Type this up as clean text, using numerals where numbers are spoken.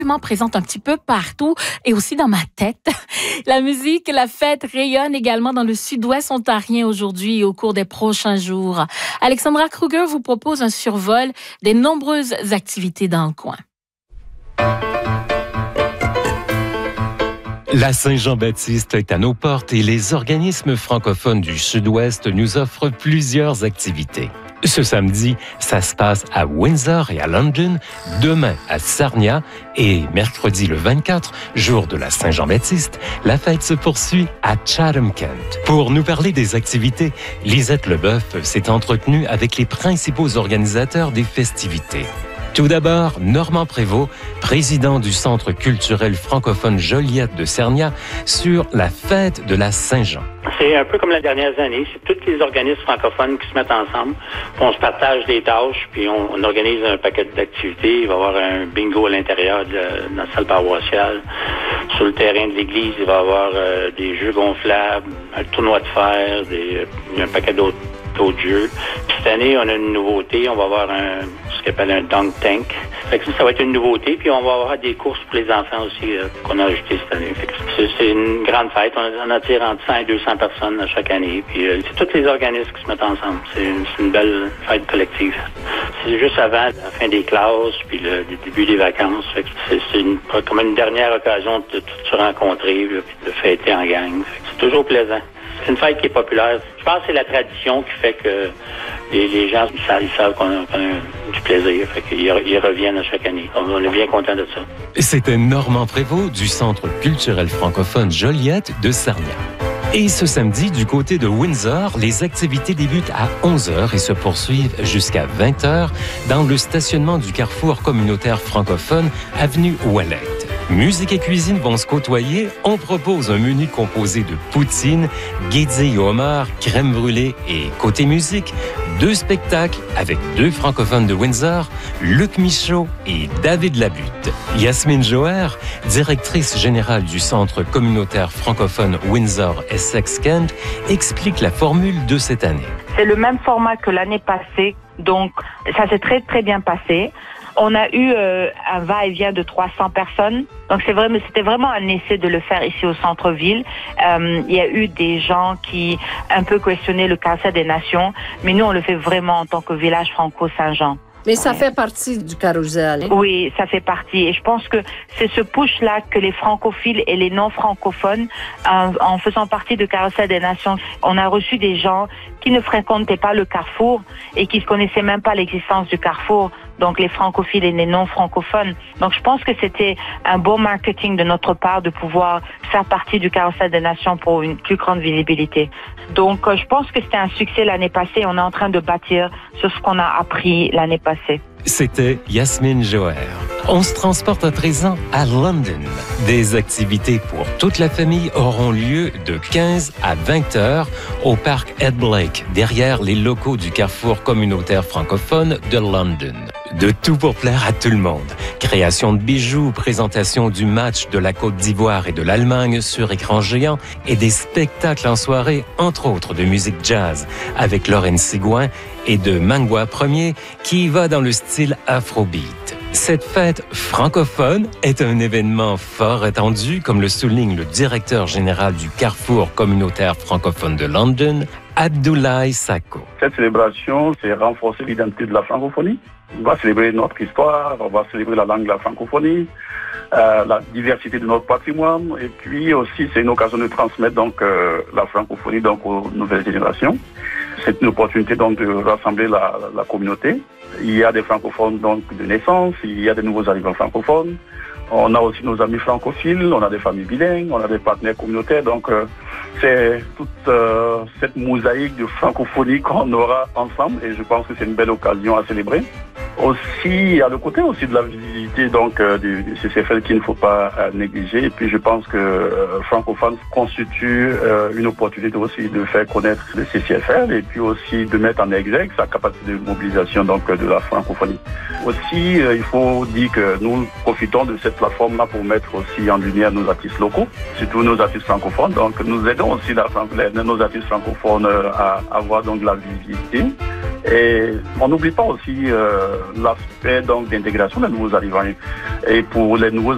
présente un petit peu partout et aussi dans ma tête. La musique, la fête rayonne également dans le sud-ouest ontarien aujourd'hui et au cours des prochains jours. Alexandra Kruger vous propose un survol des nombreuses activités dans le coin. La Saint-Jean-Baptiste est à nos portes et les organismes francophones du Sud-Ouest nous offrent plusieurs activités. Ce samedi, ça se passe à Windsor et à London, demain à Sarnia et mercredi le 24, jour de la Saint-Jean-Baptiste, la fête se poursuit à Chatham-Kent. Pour nous parler des activités, Lisette Leboeuf s'est entretenue avec les principaux organisateurs des festivités. Tout d'abord, Normand Prévost, président du Centre culturel francophone Joliette de Sarnia, sur la fête de la Saint-Jean. C'est un peu comme les dernières années. C'est tous les organismes francophones qui se mettent ensemble. On se partage des tâches, puis on organise un paquet d'activités. Il va y avoir un bingo à l'intérieur de la salle paroissiale. Sur le terrain de l'église, il va y avoir des jeux gonflables, un tournoi de fer, un paquet d'autres jeux. Puis cette année, on a une nouveauté. On va avoir ce qu'on appelle un dunk tank. Fait que ça va être une nouveauté. Puis on va avoir des courses pour les enfants aussi qu'on a ajoutées cette année. Fait que c'est une grande fête. On attire entre 100 et 200 personnes à chaque année. Puis c'est tous les organismes qui se mettent ensemble. C'est une belle fête collective. C'est juste avant la fin des classes puis le début des vacances. Fait que c'est comme une dernière occasion de se rencontrer puis de fêter en gang. Fait que c'est toujours plaisant. C'est une fête qui est populaire. Je pense que c'est la tradition qui fait que les gens ils savent qu'on a du plaisir. Fait qu'ils reviennent à chaque année. On est bien contents de ça. C'était Normand Prévost du Centre culturel francophone Joliette de Sarnia. Et ce samedi, du côté de Windsor, les activités débutent à 11h et se poursuivent jusqu'à 20h dans le stationnement du carrefour communautaire francophone avenue Ouellette. Musique et cuisine vont se côtoyer. On propose un menu composé de poutine, guédille au homard, crème brûlée et côté musique, 2 spectacles avec 2 francophones de Windsor, Luc Michaud et David Labutte. Yasmine Joher, directrice générale du Centre communautaire francophone Windsor-Essex-Kent, explique la formule de cette année. C'est le même format que l'année passée, donc ça s'est très très bien passé. On a eu un va-et-vient de 300 personnes. Donc c'était vraiment un essai de le faire ici au centre-ville. Il y a eu des gens qui un peu questionnaient le carrousel des nations, mais nous on le fait vraiment en tant que village franco-Saint-Jean. Mais ça fait partie du carrousel. Hein? Oui, ça fait partie. Et je pense que c'est ce push-là que les francophiles et les non-francophones, en faisant partie du carrousel des nations, on a reçu des gens qui ne fréquentaient pas le carrefour et qui ne connaissaient même pas l'existence du carrefour. Donc les francophiles et les non-francophones. Donc je pense que c'était un beau marketing de notre part de pouvoir faire partie du carrousel des nations pour une plus grande visibilité. Donc je pense que c'était un succès l'année passée. On est en train de bâtir sur ce qu'on a appris l'année passée. C'était Yasmine Joher. On se transporte à présent à London. Des activités pour toute la famille auront lieu de 15 à 20 heures au parc Ed Blake, derrière les locaux du carrefour communautaire francophone de London. De tout pour plaire à tout le monde. Création de bijoux, présentation du match de la Côte d'Ivoire et de l'Allemagne sur écran géant et des spectacles en soirée, entre autres de musique jazz, avec Lorraine Sigouin et de Mangwa Premier, qui va dans le style Afrobeat. Cette fête francophone est un événement fort attendu, comme le souligne le directeur général du Carrefour communautaire francophone de London, Abdoulaye Sako. Cette célébration, c'est renforcer l'identité de la francophonie. On va célébrer notre histoire, on va célébrer la langue de la francophonie, la diversité de notre patrimoine, et puis aussi c'est une occasion de transmettre donc la francophonie donc aux nouvelles générations. C'est une opportunité donc de rassembler la communauté. Il y a des francophones donc de naissance, il y a des nouveaux arrivants francophones. On a aussi nos amis francophiles, on a des familles bilingues, on a des partenaires communautaires. Donc c'est toute cette mosaïque de francophonie qu'on aura ensemble et je pense que c'est une belle occasion à célébrer. Aussi, il y a le côté aussi de la visibilité donc du CCFL qu'il ne faut pas négliger. Et puis je pense que francophone constitue une opportunité aussi de faire connaître le CCFL et puis aussi de mettre en exergue sa capacité de mobilisation donc de la francophonie. Aussi, il faut dire que nous profitons de cette plateforme-là pour mettre aussi en lumière nos artistes locaux, surtout nos artistes francophones. Donc nous aidons aussi nos artistes francophones à avoir donc la visibilité. Et on n'oublie pas aussi l'aspect donc d'intégration des nouveaux arrivants. Et pour les nouveaux